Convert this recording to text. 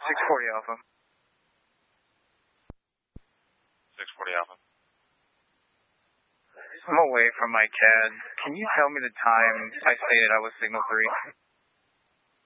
640 Alpha. 640 Alpha. I'm away from my CAD. Can you tell me the time I stated I was signal 3?